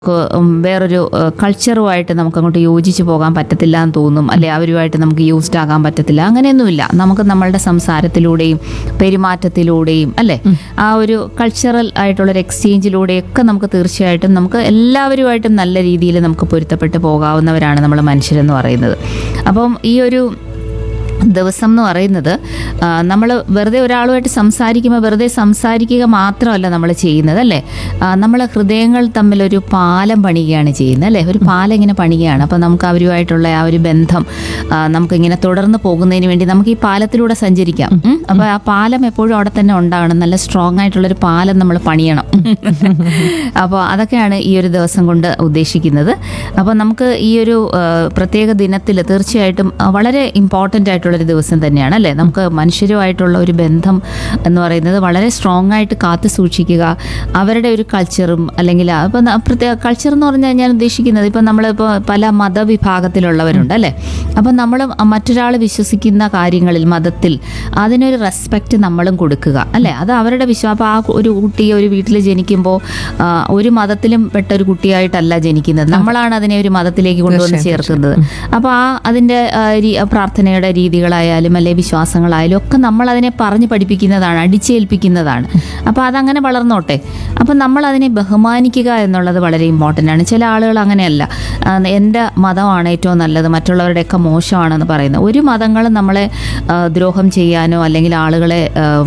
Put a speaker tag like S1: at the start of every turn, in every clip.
S1: വേറൊരു കൾച്ചറുമായിട്ട് നമുക്കങ്ങോട്ട് യോജിച്ച് പോകാൻ പറ്റത്തില്ല എന്ന് തോന്നും, അല്ലെ അവരുമായിട്ട് നമുക്ക് യൂസ്ഡ് ആകാൻ പറ്റത്തില്ല. അങ്ങനെയൊന്നുമില്ല. നമുക്ക് നമ്മളുടെ സംസാരത്തിലൂടെയും പെരുമാറ്റത്തിലൂടെയും അല്ലേ ആ ഒരു കൾച്ചറൽ ആയിട്ടുള്ളൊരു എക്സ്ചേഞ്ചിലൂടെയൊക്കെ നമുക്ക് തീർച്ചയായിട്ടും നമുക്ക് എല്ലാവരുമായിട്ടും നല്ല രീതിയിൽ നമുക്ക് പൊരുത്തപ്പെട്ട് പോകാവുന്നവരാണ് നമ്മൾ മനുഷ്യരെന്ന് പറയുന്നത്. അപ്പം ഈ ഒരു ദിവസം എന്ന് പറയുന്നത് നമ്മൾ വെറുതെ ഒരാളുമായിട്ട് സംസാരിക്കുമ്പോൾ വെറുതെ സംസാരിക്കുക മാത്രമല്ല നമ്മൾ ചെയ്യുന്നത്, അല്ലേ. നമ്മൾ ഹൃദയങ്ങൾ തമ്മിലൊരു പാലം പണിയുകയാണ് ചെയ്യുന്നത്, അല്ലേ. ഒരു പാലം ഇങ്ങനെ പണിയുകയാണ്. അപ്പോൾ നമുക്ക് അവരുമായിട്ടുള്ള ആ ഒരു ബന്ധം നമുക്കിങ്ങനെ തുടർന്ന് പോകുന്നതിന് വേണ്ടി നമുക്ക് ഈ പാലത്തിലൂടെ സഞ്ചരിക്കാം. അപ്പോൾ ആ പാലം എപ്പോഴും അവിടെ തന്നെ ഉണ്ടാകണം. നല്ല സ്ട്രോങ് ആയിട്ടുള്ളൊരു പാലം നമ്മൾ പണിയണം. അപ്പോൾ അതൊക്കെയാണ് ഈ ഒരു ദിവസം കൊണ്ട് ഉദ്ദേശിക്കുന്നത്. അപ്പോൾ നമുക്ക് ഈ ഒരു പ്രത്യേക ദിനത്തിൽ തീർച്ചയായിട്ടും വളരെ ഇമ്പോർട്ടൻ്റ് ആയിട്ടുള്ളൊരു ദിവസം തന്നെയാണ്, അല്ലേ. നമുക്ക് മനുഷ്യരുമായിട്ടുള്ള ഒരു ബന്ധം എന്ന് പറയുന്നത് വളരെ സ്ട്രോങ് ആയിട്ട് കാത്തു സൂക്ഷിക്കുക. അവരുടെ ഒരു കൾച്ചറും അല്ലെങ്കിൽ ഇപ്പം പ്രത്യേക കൾച്ചർ എന്ന് പറഞ്ഞാൽ ഞാൻ ഉദ്ദേശിക്കുന്നത് ഇപ്പം നമ്മളിപ്പോൾ പല മതവിഭാഗത്തിലുള്ളവരുണ്ട്, അല്ലേ. അപ്പം നമ്മൾ മറ്റൊരാൾ വിശ്വസിക്കുന്ന കാര്യങ്ങളിൽ മതത്തിൽ അതിനൊരു റെസ്പെക്റ്റ് നമ്മളും കൊടുക്കുക, അല്ലേ. അത് അവരുടെ വിശ്വാസം. അപ്പോൾ ആ ഒരു കുട്ടി ഒരു വീട്ടിൽ ജനിക്കുമ്പോൾ ഒരു മതത്തിലും പെട്ട ഒരു കുട്ടിയായിട്ടല്ല ജനിക്കുന്നത്, നമ്മളാണ് അതിനെ ഒരു മതത്തിലേക്ക് കൊണ്ടുവന്ന് ചേർക്കുന്നത്. അപ്പോൾ അതിൻ്റെ പ്രാർത്ഥനയുടെ രീതികളായാലും അല്ലെ വിശ്വാസങ്ങളായാലും ഒക്കെ നമ്മൾ അതിനെ പറഞ്ഞ് പഠിപ്പിക്കുന്നതാണ്, അടിച്ചേൽപ്പിക്കുന്നതാണ്. അപ്പോൾ അതങ്ങനെ വളർന്നോട്ടെ. അപ്പം നമ്മൾ അതിനെ ബഹുമാനിക്കുക എന്നുള്ളത് വളരെ ഇമ്പോർട്ടൻ്റ് ആണ്. ചില ആളുകൾ അങ്ങനെയല്ല, എൻ്റെ മതമാണ് ഏറ്റവും നല്ലത്, മറ്റുള്ളവരുടെയൊക്കെ മോശമാണെന്ന് പറയുന്നത്. ഒരു മതങ്ങളും നമ്മളെ ദ്രോഹം ചെയ്യാനോ അല്ലെങ്കിൽ ആളുകളെ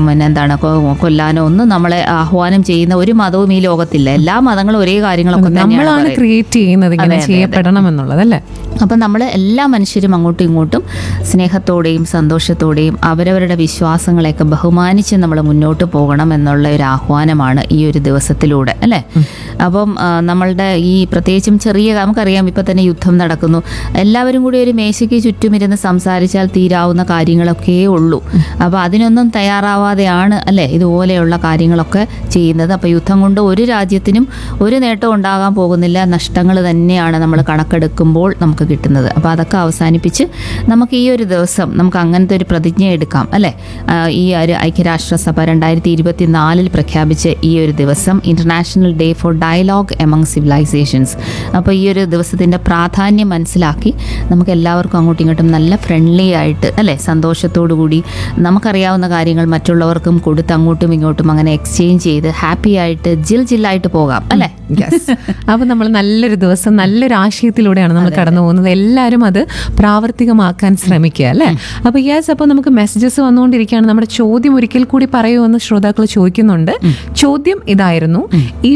S1: കൊല്ലാനോ ഒന്നും നമ്മളെ ആഹ്വാനം ചെയ്യുന്ന ഒരു മതവും ഈ ലോകത്തില്ല. എല്ലാ മതങ്ങളും ഒരേ കാര്യങ്ങളൊക്കെ
S2: നമ്മളാണ് ക്രിയേറ്റ് ചെയ്യുന്നത്, ഇങ്ങനെ ചെയ്യപ്പെടണം എന്നുള്ളതല്ലേ.
S1: അപ്പം നമ്മൾ എല്ലാ മനുഷ്യരും അങ്ങോട്ടും ഇങ്ങോട്ടും സ്നേഹത്തോടെയും സന്തോഷത്തോടെയും അവരവരുടെ വിശ്വാസങ്ങളെയൊക്കെ ബഹുമാനിച്ച് നമ്മൾ മുന്നോട്ട് പോകണം എന്നുള്ള ഒരു ആഹ്വാനമാണ് ഈ ഒരു ദിവസത്തിലൂടെ, അല്ലേ. അപ്പം നമ്മളുടെ ഈ പ്രത്യേകിച്ചും നമുക്കറിയാം ഇപ്പം തന്നെ യുദ്ധം നടക്കുന്നു. എല്ലാവരും കൂടി ഒരു മേശയ്ക്ക് ചുറ്റുമിരുന്ന് സംസാരിച്ചാൽ തീരാവുന്ന കാര്യങ്ങളൊക്കെ ഉള്ളൂ. അപ്പോൾ അതിനൊന്നും തയ്യാറാവാതെയാണ്, അല്ലേ, ഇതുപോലെയുള്ള കാര്യങ്ങളൊക്കെ ചെയ്യുന്നത്. അപ്പോൾ യുദ്ധം കൊണ്ട് ഒരു രാജ്യത്തിനും ഒരു നേട്ടം ഉണ്ടാകാൻ പോകുന്നില്ല. നഷ്ടങ്ങൾ തന്നെയാണ് നമ്മൾ കണക്കെടുക്കുമ്പോൾ നമുക്ക് കിട്ടുന്നത്. അപ്പോൾ അതൊക്കെ അവസാനിപ്പിച്ച് നമുക്ക് ഈ ഒരു ദിവസം നമുക്ക് അങ്ങനത്തെ ഒരു പ്രതിജ്ഞ എടുക്കാം, അല്ലേ. ഈ ഒരു ഐക്യരാഷ്ട്രസഭ 2024 പ്രഖ്യാപിച്ച് ഈ ഒരു ദിവസം international day four dialogue among civilisations. അപ്പോൾ ഈ ഒരു ദിവസത്തിൻ്റെ പ്രാധാന്യം മനസ്സിലാക്കി നമുക്ക് എല്ലാവർക്കും അങ്ങോട്ടും ഇങ്ങോട്ടും നല്ല ഫ്രണ്ട്ലി ആയിട്ട്, അല്ലേ, സന്തോഷത്തോടു കൂടി നമുക്കറിയാവുന്ന കാര്യങ്ങൾ മറ്റുള്ളവർക്കും കൊടുത്ത് അങ്ങോട്ടും ഇങ്ങോട്ടും അങ്ങനെ എക്സ്ചേഞ്ച് ചെയ്ത് ഹാപ്പി ആയിട്ട് ജില്ലായിട്ട് പോകാം, അല്ലേ.
S2: അപ്പോൾ നമ്മൾ നല്ലൊരു ദിവസം നല്ലൊരു ആശയത്തിലൂടെയാണ് നമ്മൾ കടന്നു പോകുന്നത്. എല്ലാവരും അത് പ്രാവർത്തികമാക്കാൻ ശ്രമിക്കുക, അല്ലേ. അപ്പോൾ അപ്പോൾ നമുക്ക് മെസ്സേജസ് വന്നുകൊണ്ടിരിക്കുകയാണ്. നമ്മുടെ ചോദ്യം ഒരിക്കൽ കൂടി പറയുമെന്ന് ശ്രോതാക്കൾ ചോദിക്കുന്നുണ്ട്. ചോദ്യം ഇതായിരുന്നു: ഈ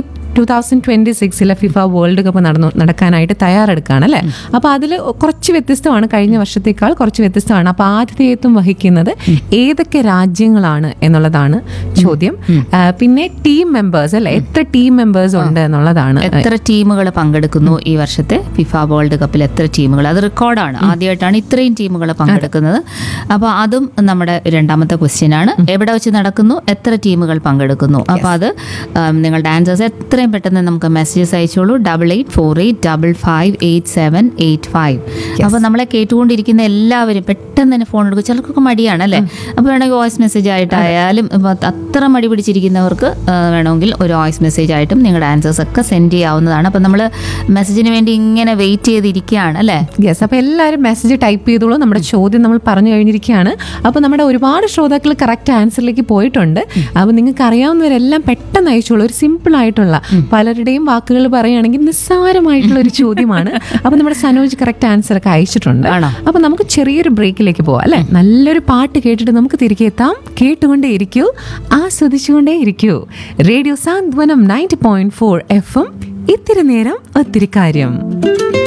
S2: 2026 ഫിഫ വേൾഡ് കപ്പ് നടക്കാനായിട്ട് തയ്യാറെടുക്കുകയാണ്, അല്ലേ. അപ്പോൾ അതിൽ കുറച്ച് വ്യത്യസ്തമാണ്, കഴിഞ്ഞ വർഷത്തേക്കാൾ കുറച്ച് വ്യത്യസ്തമാണ്. അപ്പോൾ ആതിഥേയത്വം വഹിക്കുന്നത് ഏതൊക്കെ രാജ്യങ്ങളാണ് എന്നുള്ളതാണ് ചോദ്യം. പിന്നെ ടീം മെമ്പേഴ്സ്, അല്ലെ, എത്ര ടീം മെമ്പേഴ്സ് ഉണ്ട് എന്നുള്ളതാണ്.
S1: എത്ര ടീമുകൾ പങ്കെടുക്കുന്നു ഈ വർഷത്തെ ഫിഫ വേൾഡ് കപ്പിൽ, എത്ര ടീമുകൾ? അത് റെക്കോർഡാണ്. ആദ്യമായിട്ടാണ് ഇത്രയും ടീമുകൾ പങ്കെടുക്കുന്നത്. അപ്പോൾ അതും നമ്മുടെ രണ്ടാമത്തെ ക്വസ്റ്റ്യൻ ആണ്. എവിടെ വെച്ച് നടക്കുന്നു, എത്ര ടീമുകൾ പങ്കെടുക്കുന്നു? അപ്പോൾ അത് നിങ്ങളുടെ ആൻസേഴ്സ് എത്രയും പെട്ടെന്ന് നമുക്ക് മെസ്സേജസ് അയച്ചോളൂ. 8848558785. അപ്പോൾ നമ്മളെ കേട്ടുകൊണ്ടിരിക്കുന്ന എല്ലാവരും പെട്ടെന്ന് തന്നെ ഫോൺ എടുക്കും. ചിലർക്കൊക്കെ മടിയാണ്, അല്ലേ. അപ്പോൾ വേണമെങ്കിൽ വോയിസ് മെസ്സേജ് ആയിട്ടായാലും അത്ര മടി പിടിച്ചിരിക്കുന്നവർക്ക് വേണമെങ്കിൽ ഒരു വോയിസ് മെസ്സേജ് ആയിട്ടും നിങ്ങളുടെ ആൻസേഴ്സ് ഒക്കെ സെൻഡ് ചെയ്യാവുന്നതാണ്. അപ്പോൾ നമ്മൾ മെസ്സേജിന് വേണ്ടി ഇങ്ങനെ വെയിറ്റ് ചെയ്തിരിക്കുകയാണ്, അല്ലേ.
S2: യെസ്, അപ്പോൾ എല്ലാവരും മെസ്സേജ് ടൈപ്പ് ചെയ്തോളൂ. നമ്മുടെ ചോദ്യം നമ്മൾ പറഞ്ഞു കഴിഞ്ഞിരിക്കുകയാണ്. അപ്പോൾ നമ്മുടെ ഒരുപാട് ശ്രോതാക്കൾ കറക്റ്റ് ആൻസറിലേക്ക് പോയിട്ടുണ്ട്. അപ്പോൾ നിങ്ങൾക്ക് അറിയാവുന്നവരെല്ലാം പെട്ടെന്ന് അയച്ചോളൂ. ഒരു സിമ്പിൾ ആയിട്ടുള്ള, പലരുടെയും വാക്കുകൾ പറയുകയാണെങ്കിൽ നിസ്സാരമായിട്ടുള്ള ഒരു ചോദ്യമാണ്. അപ്പോൾ നമ്മുടെ സനോജ് കറക്റ്റ് ആൻസർ ഒക്കെ അയച്ചിട്ടുണ്ട്. അപ്പോൾ നമുക്ക് ചെറിയൊരു ബ്രേക്കിലേക്ക് പോവാം, അല്ലെ. നല്ലൊരു പാട്ട് കേട്ടിട്ട് നമുക്ക് തിരികെ എത്താം. കേട്ടുകൊണ്ടേ ഇരിക്കൂ, ആസ്വദിച്ചുകൊണ്ടേ ഇരിക്കൂ. റേഡിയോ സാന്ത്വനം 90.4 FM. ഇത്തിരി നേരം ഒത്തിരി കാര്യം.